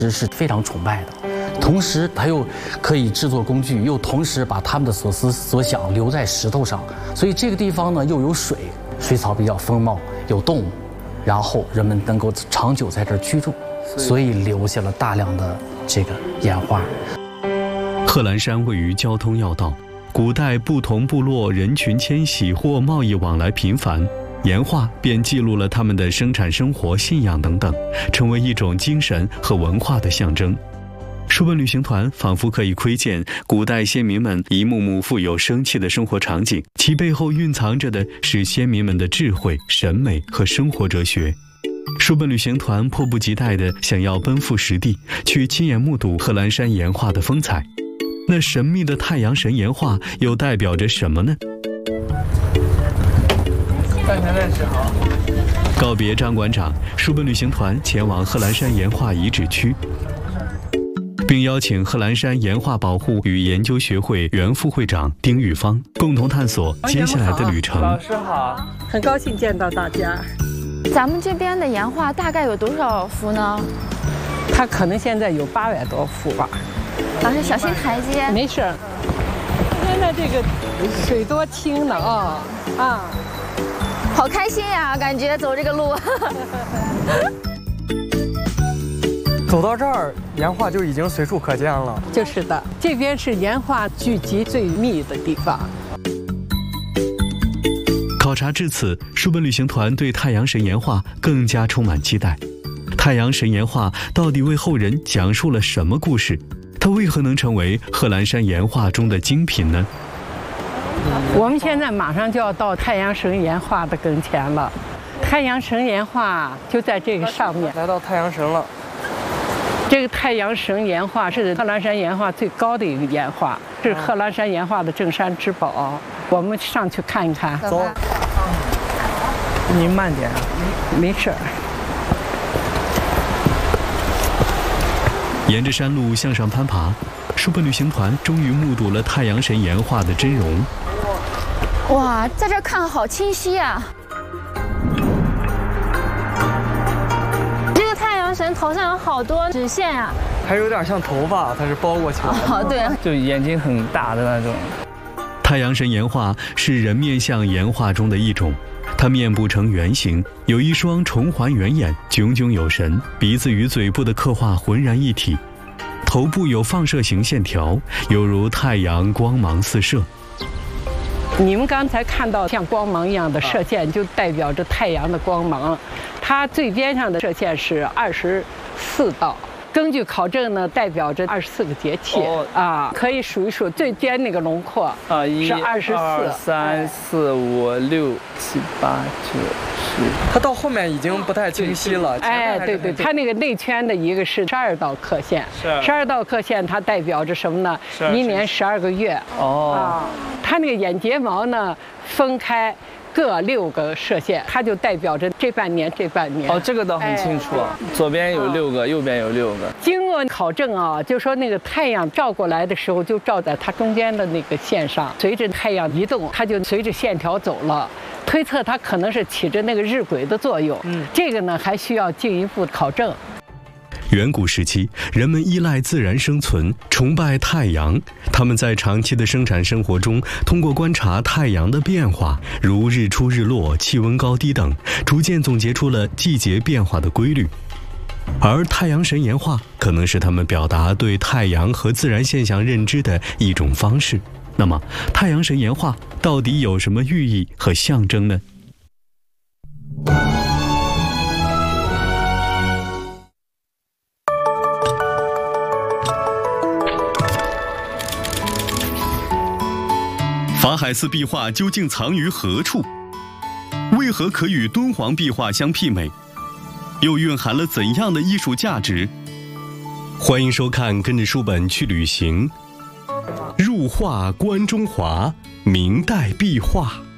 是非常崇拜的。同时，他又可以制作工具，又同时把他们的所思所想留在石头上，所以这个地方呢又有水，水草比较丰茂，有动物，然后人们能够长久在这儿居住，所以留下了大量的这个岩画。 贺兰山位于交通要道，古代不同部落人群迁徙或贸易往来频繁，岩画便记录了他们的生产生活、信仰等等，成为一种精神和文化的象征。书本旅行团仿佛可以窥见古代先民们一幕幕富有生气的生活场景，其背后蕴藏着的是先民们的智慧、审美和生活哲学。书本旅行团迫不及待地想要奔赴实地，去亲眼目睹贺兰山岩画的风采。那神秘的太阳神岩画又代表着什么呢？ 大家认识好。 告别张馆长，书本旅行团前往贺兰山岩画遗址区，并邀请贺兰山岩画保护与研究学会原副会长丁玉芳共同探索接下来的旅程。 老师好， 很高兴见到大家。 咱们这边的岩画大概有多少幅呢？ 它可能现在有800多幅吧。 老师小心台阶。 没事。现在这个水多清呢啊！ 好开心呀，感觉走这个路。 走到这儿，岩画就已经随处可见了。 就是的，这边是岩画聚集最密的地方。 考察至此，书本旅行团对太阳神岩画更加充满期待。太阳神岩画到底为后人讲述了什么故事？它为何能成为贺兰山岩画中的精品呢？ 我们现在马上就要到太阳神岩画的跟前了。太阳神岩画就在这个上面。 来到太阳神了。 这个太阳神岩画是贺兰山岩画最高的一个岩画，是贺兰山岩画的镇山之宝。我们上去看一看。 走。您慢点。 没事。 沿着山路向上攀爬，书本旅行团终于目睹了太阳神岩画的真容。 哇，在这看好清晰啊！这个太阳神头上有好多直线啊， 还有点像头发，它是包过去的。 哦，对， 就眼睛很大的那种。 太阳神岩画是人面像岩画中的一种，它面部呈圆形，有一双重环圆眼，炯炯有神，鼻子与嘴部的刻画浑然一体，头部有放射型线条，犹如太阳光芒四射。 你们刚才看到像光芒一样的射线，就代表着太阳的光芒。它最边上的射线是24道。根据考证呢，代表着24个节气可以数一数最尖那个轮廓是24、 2、3、4、5、6、7、8、9、10。它到后面已经不太清晰了。 对，它那个内圈的一个是12道刻线，12道刻线它代表着什么呢？一年12个月。它那个眼睫毛呢分开。各6个射线，它就代表着这半年。 这个倒很清楚，左边有6个，右边有6个。 经过考证就说那个太阳照过来的时候，就照在它中间的那个线上，随着太阳移动，它就随着线条走了。推测它可能是起着那个日晷的作用。这个呢还需要进一步考证。 远古时期，人们依赖自然生存，崇拜太阳。他们在长期的生产生活中，通过观察太阳的变化，如日出日落、气温高低等，逐渐总结出了季节变化的规律。而太阳神岩画可能是他们表达对太阳和自然现象认知的一种方式。那么，太阳神岩画到底有什么寓意和象征呢？法海寺壁画究竟藏于何处？为何可与敦煌壁画相媲美？又蕴含了怎样的艺术价值？欢迎收看《跟着书本去旅行》，入画观中华，明代壁画。